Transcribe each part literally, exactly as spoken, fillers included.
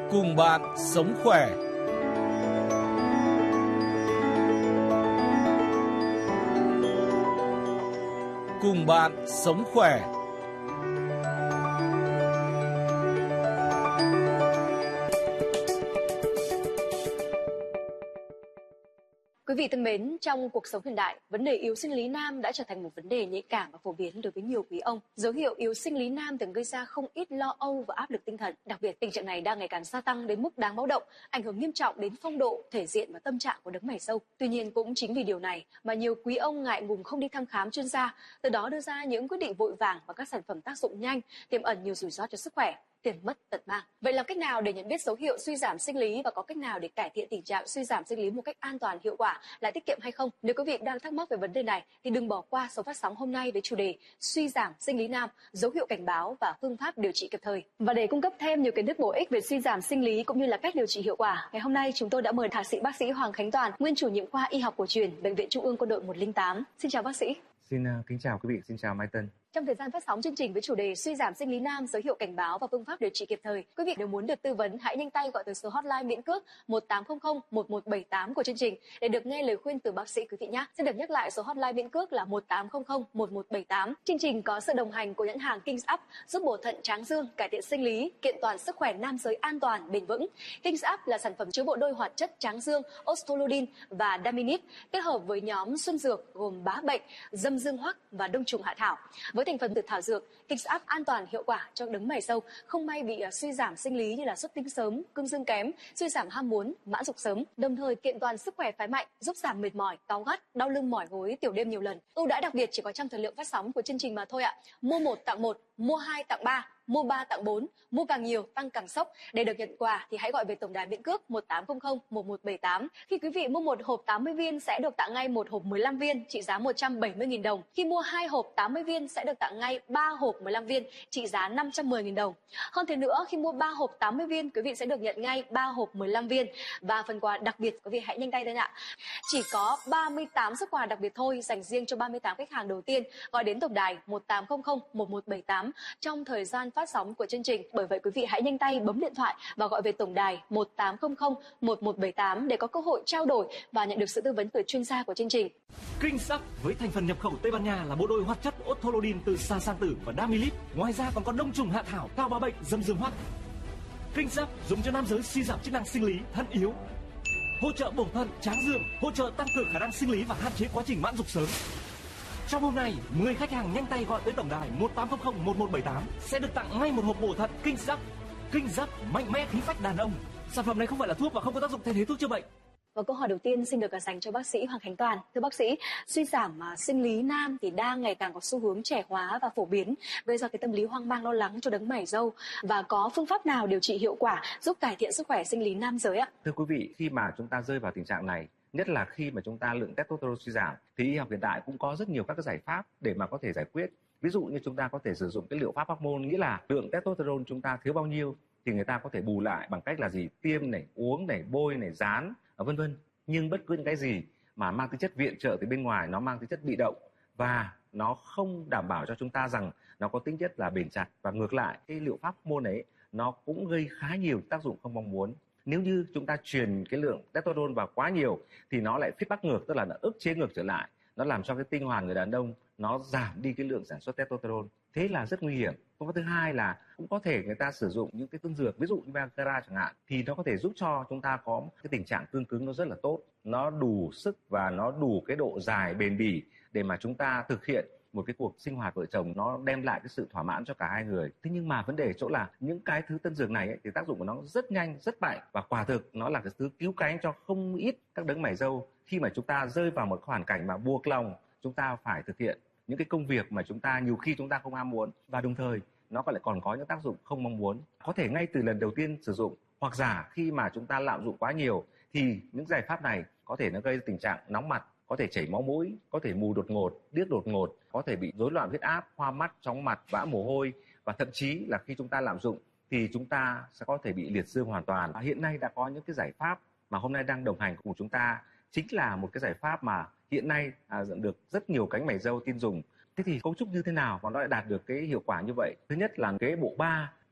Cùng bạn sống khỏe. Cùng bạn sống khỏe. Quý vị thân mến, trong cuộc sống hiện đại, vấn đề yếu sinh lý nam đã trở thành một vấn đề nhạy cảm và phổ biến đối với nhiều quý ông. Dấu hiệu yếu sinh lý nam thường gây ra không ít lo âu và áp lực tinh thần. Đặc biệt, tình trạng này đang ngày càng gia tăng đến mức đáng báo động, ảnh hưởng nghiêm trọng đến phong độ, thể diện và tâm trạng của đấng mày râu. Tuy nhiên, cũng chính vì điều này mà nhiều quý ông ngại ngùng không đi thăm khám chuyên gia, từ đó đưa ra những quyết định vội vàng và các sản phẩm tác dụng nhanh, tiềm ẩn nhiều rủi ro cho sức khỏe, tiền mất tật mang. Vậy làm cách nào để nhận biết dấu hiệu suy giảm sinh lý và có cách nào để cải thiện tình trạng suy giảm sinh lý một cách an toàn, hiệu quả, lại tiết kiệm hay không? Nếu quý vị đang thắc mắc về vấn đề này thì đừng bỏ qua số phát sóng hôm nay với chủ đề suy giảm sinh lý nam, dấu hiệu cảnh báo và phương pháp điều trị kịp thời. Và để cung cấp thêm nhiều kiến thức bổ ích về suy giảm sinh lý cũng như là cách điều trị hiệu quả, ngày hôm nay chúng tôi đã mời thạc sĩ bác sĩ Hoàng Khánh Toàn, nguyên chủ nhiệm khoa y học cổ truyền Bệnh viện Trung ương Quân đội một không tám. Xin chào bác sĩ. Xin uh, kính chào quý vị, xin chào Mai Tân. Trong thời gian phát sóng chương trình với chủ đề suy giảm sinh lý nam, dấu hiệu cảnh báo và phương pháp điều trị kịp thời, quý vị nếu muốn được tư vấn hãy nhanh tay gọi tới số hotline miễn cước một tám không không một một bảy tám của chương trình để được nghe lời khuyên từ bác sĩ quý vị nhé. Xin được nhắc lại số hotline miễn cước là một tám không không một một bảy tám. Chương trình có sự đồng hành của nhãn hàng Kings Up giúp bổ thận tráng dương, cải thiện sinh lý, kiện toàn sức khỏe nam giới an toàn, bền vững. Kings Up là sản phẩm chứa bộ đôi hoạt chất tráng dương, Ostolodin và Daminip kết hợp với nhóm xuân dược gồm bá bệnh, dâm dương hoắc và đông trùng hạ thảo. Với thành phần từ thảo dược, Kings Up an toàn hiệu quả cho đấng mày râu không may bị uh, suy giảm sinh lý như là xuất tinh sớm, cương dương kém, suy giảm ham muốn, mãn dục sớm, đồng thời kiện toàn sức khỏe phái mạnh, giúp giảm mệt mỏi, cáu gắt, đau lưng mỏi gối, tiểu đêm nhiều lần. Ưu đãi đặc biệt chỉ có trong thời lượng phát sóng của chương trình mà thôi ạ. Mua một tặng một, mua hai tặng ba, mua ba tặng bốn, mua càng nhiều tăng càng sốc. Để được nhận quà thì hãy gọi về tổng đài miễn cước một tám không không một một bảy tám. Khi quý vị mua một hộp tám mươi viên sẽ được tặng ngay một hộp mười lăm viên trị giá một trăm bảy mươi nghìn đồng. Khi mua hai hộp tám mươi viên sẽ được tặng ngay ba hộp mười lăm viên trị giá năm trăm mười nghìn đồng. Hơn thế nữa, khi mua ba hộp tám mươi viên, quý vị sẽ được nhận ngay ba hộp mười lăm viên và phần quà đặc biệt, quý vị hãy nhanh tay lên ạ. Chỉ có ba mươi tám suất quà đặc biệt thôi dành riêng cho ba mươi tám khách hàng đầu tiên gọi đến tổng đài một tám không không một một bảy tám trong thời gian phát sóng của chương trình. Bởi vậy quý vị hãy nhanh tay bấm điện thoại và gọi về tổng đài một tám không không một một bảy tám để có cơ hội trao đổi và nhận được sự tư vấn từ chuyên gia của chương trình. Kings Up với thành phần nhập khẩu Tây Ban Nha là bộ đôi hoạt chất Ostolodin từ sa sang tử và Daminip. Ngoài ra còn có đông trùng hạ thảo, cao bá bệnh, dâm dương hoắc. Kings Up dùng cho nam giới suy giảm chức năng sinh lý, thận yếu, hỗ trợ bổ thận, tráng dương, hỗ trợ tăng cường khả năng sinh lý và hạn chế quá trình mãn dục sớm. Trong hôm nay, mười khách hàng nhanh tay gọi tới tổng đài một tám không không một một bảy tám sẽ được tặng ngay một hộp bổ thận Kings Up. Kings Up mạnh mẽ khí phách đàn ông. Sản phẩm này không phải là thuốc và không có tác dụng thay thế thuốc chữa bệnh. Và câu hỏi đầu tiên xin được dành cho bác sĩ Hoàng Khánh Toàn. Thưa bác sĩ, suy giảm uh, sinh lý nam thì đang ngày càng có xu hướng trẻ hóa và phổ biến, gây ra cái tâm lý hoang mang lo lắng cho đấng mày râu, và có phương pháp nào điều trị hiệu quả giúp cải thiện sức khỏe sinh lý nam giới ạ? Thưa quý vị, khi mà chúng ta rơi vào tình trạng này, nhất là khi mà chúng ta lượng testosterone suy giảm, thì y học hiện đại cũng có rất nhiều các cái giải pháp để mà có thể giải quyết. Ví dụ như chúng ta có thể sử dụng cái liệu pháp hormone, nghĩa là lượng testosterone chúng ta thiếu bao nhiêu thì người ta có thể bù lại bằng cách là gì? Tiêm này, uống này, bôi này, dán, vân vân. Nhưng bất cứ những cái gì mà mang tính chất viện trợ từ bên ngoài, nó mang tính chất bị động và nó không đảm bảo cho chúng ta rằng nó có tính chất là bền chặt. Và ngược lại, cái liệu pháp hormone ấy nó cũng gây khá nhiều tác dụng không mong muốn. Nếu như chúng ta truyền cái lượng testosterone vào quá nhiều thì nó lại feedback ngược, tức là nó ức chế ngược trở lại. Nó làm cho cái tinh hoàn người đàn ông nó giảm đi cái lượng sản xuất testosterone. Thế là rất nguy hiểm. Phương pháp thứ hai là cũng có thể người ta sử dụng những cái tân dược, ví dụ như Viagra chẳng hạn, thì nó có thể giúp cho chúng ta có cái tình trạng cương cứng nó rất là tốt. Nó đủ sức và nó đủ cái độ dài bền bỉ để mà chúng ta thực hiện một cái cuộc sinh hoạt vợ chồng, nó đem lại cái sự thỏa mãn cho cả hai người. Thế nhưng mà vấn đề chỗ là những cái thứ tân dược này ấy, thì tác dụng của nó rất nhanh, rất mạnh, và quả thực nó là cái thứ cứu cánh cho không ít các đấng mày râu khi mà chúng ta rơi vào một hoàn cảnh mà buộc lòng chúng ta phải thực hiện những cái công việc mà chúng ta nhiều khi chúng ta không ham muốn, và đồng thời nó còn lại còn có những tác dụng không mong muốn. Có thể ngay từ lần đầu tiên sử dụng, hoặc giả khi mà chúng ta lạm dụng quá nhiều thì những giải pháp này có thể nó gây tình trạng nóng mặt, có thể chảy máu mũi, có thể mù đột ngột, điếc đột ngột, có thể bị rối loạn huyết áp, hoa mắt, chóng mặt, vã mồ hôi, và thậm chí là khi chúng ta lạm dụng thì chúng ta sẽ có thể bị liệt dương hoàn toàn. Và hiện nay đã có những cái giải pháp mà hôm nay đang đồng hành cùng chúng ta, chính là một cái giải pháp mà hiện nay à, được rất nhiều cánh mày râu tin dùng. Thế thì cấu trúc như thế nào mà nó lại đạt được cái hiệu quả như vậy? Thứ nhất là cái bộ ba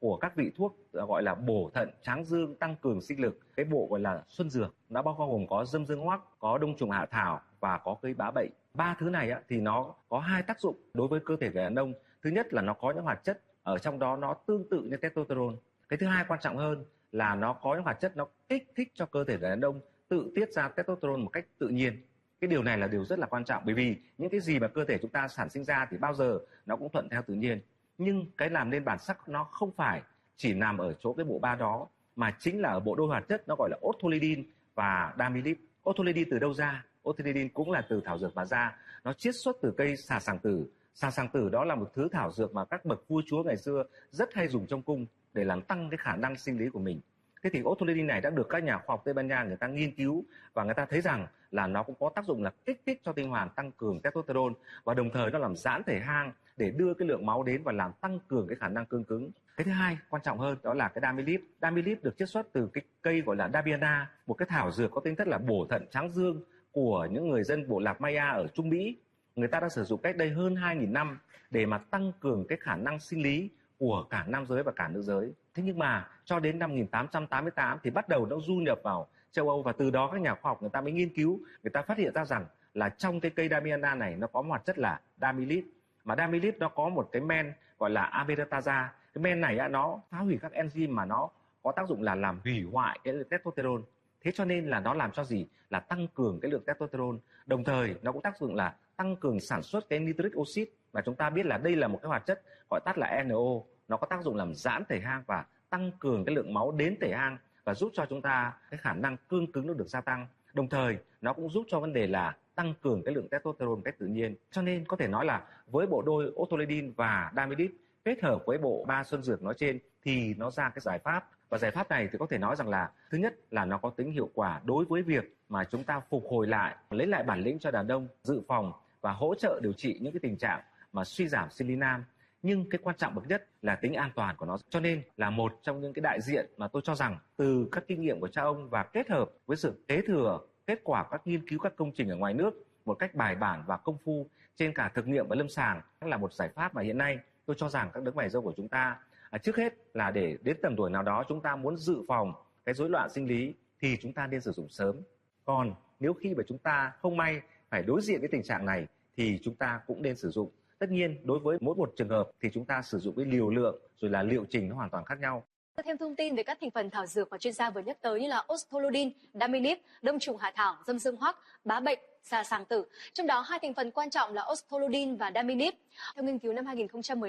của các vị thuốc gọi là bổ thận, tráng dương, tăng cường sinh lực. Cái bộ gọi là xuân dược nó bao gồm có dâm dương hoắc, có đông trùng hạ thảo và có cây bá bệnh. Ba thứ này á, thì nó có hai tác dụng đối với cơ thể người đàn ông. Thứ nhất là nó có những hoạt chất ở trong đó nó tương tự như testosterone. Cái thứ hai quan trọng hơn là nó có những hoạt chất nó kích thích cho cơ thể người đàn ông tự tiết ra testosterone một cách tự nhiên. Cái điều này là điều rất là quan trọng, bởi vì những cái gì mà cơ thể chúng ta sản sinh ra thì bao giờ nó cũng thuận theo tự nhiên. Nhưng cái làm nên bản sắc nó không phải chỉ nằm ở chỗ cái bộ ba đó, mà chính là ở bộ đôi hoạt chất nó gọi là ottolidin và damilip. Ottolidin từ đâu ra? Ottolidin cũng là từ thảo dược mà ra, nó chiết xuất từ cây xà sàng tử. Xà sàng tử đó là một thứ thảo dược mà các bậc vua chúa ngày xưa rất hay dùng trong cung để làm tăng cái khả năng sinh lý của mình. Thế thì ottolidin này đã được các nhà khoa học Tây Ban Nha người ta nghiên cứu và người ta thấy rằng là nó cũng có tác dụng là kích thích cho tinh hoàn, tăng cường testosterone và đồng thời nó làm giãn thể hang để đưa cái lượng máu đến và làm tăng cường cái khả năng cương cứng. Cái thứ hai quan trọng hơn đó là cái damilip. Damilip được chiết xuất từ cái cây gọi là Dabiana, một cái thảo dược có tính chất là bổ thận tráng dương của những người dân bộ lạc Maya ở Trung Mỹ. Người ta đã sử dụng cách đây hơn hai nghìn năm để mà tăng cường cái khả năng sinh lý của cả nam giới và cả nữ giới. Thế nhưng mà cho đến năm một nghìn tám trăm tám mươi tám thì bắt đầu nó du nhập vào châu Âu và từ đó các nhà khoa học người ta mới nghiên cứu, người ta phát hiện ra rằng là trong cái cây Dabiana này nó có một hoạt chất là damilip. Mà damilip nó có một cái men gọi là amyloidase. Cái men này á, nó phá hủy các enzyme mà nó có tác dụng là làm hủy hoại cái testosterone. Thế cho nên là nó làm cho gì? Là tăng cường cái lượng testosterone. Đồng thời nó cũng tác dụng là tăng cường sản xuất cái nitric oxide, và chúng ta biết là đây là một cái hoạt chất gọi tắt là en o. Nó có tác dụng làm giãn thể hang và tăng cường cái lượng máu đến thể hang và giúp cho chúng ta cái khả năng cương cứng nó được gia tăng. Đồng thời nó cũng giúp cho vấn đề là tăng cường cái lượng testosterone cách tự nhiên. Cho nên có thể nói là với bộ đôi ottolidin và damilip kết hợp với bộ ba xuân dược nói trên thì nó ra cái giải pháp. Và giải pháp này thì có thể nói rằng là thứ nhất là nó có tính hiệu quả đối với việc mà chúng ta phục hồi lại, lấy lại bản lĩnh cho đàn ông, dự phòng và hỗ trợ điều trị những cái tình trạng mà suy giảm sinh lý nam. Nhưng cái quan trọng bậc nhất là tính an toàn của nó. Cho nên là một trong những cái đại diện mà tôi cho rằng từ các kinh nghiệm của cha ông và kết hợp với sự kế thừa kết quả các nghiên cứu các công trình ở ngoài nước một cách bài bản và công phu trên cả thực nghiệm và lâm sàng là một giải pháp mà hiện nay tôi cho rằng các đấng mày râu của chúng ta à, trước hết là để đến tầm tuổi nào đó chúng ta muốn dự phòng cái rối loạn sinh lý thì chúng ta nên sử dụng sớm. Còn nếu khi mà chúng ta không may phải đối diện với tình trạng này thì chúng ta cũng nên sử dụng. Tất nhiên đối với mỗi một trường hợp thì chúng ta sử dụng cái liều lượng rồi là liệu trình nó hoàn toàn khác nhau. Thêm thông tin về các thành phần thảo dược mà chuyên gia vừa nhắc tới như là ottolidin, damilip, đông trùng hạ thảo, dâm dương hoắc, bá bệnh, xà sàng tử. Trong đó hai thành phần quan trọng là ottolidin và damilip. Theo nghiên cứu năm hai nghìn không trăm mười